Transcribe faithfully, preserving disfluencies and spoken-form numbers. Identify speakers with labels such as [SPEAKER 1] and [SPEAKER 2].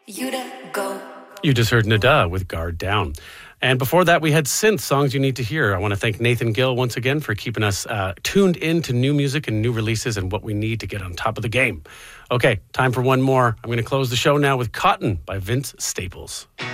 [SPEAKER 1] Yuda, go.
[SPEAKER 2] You just heard Nada with Guard Down. And before that, we had Synth, Songs You Need to Hear. I want to thank Nathan Gill once again for keeping us uh, tuned in to new music and new releases and what we need to get on top of the game. Okay, time for one more. I'm going to close the show now with Cotton by Vince Staples.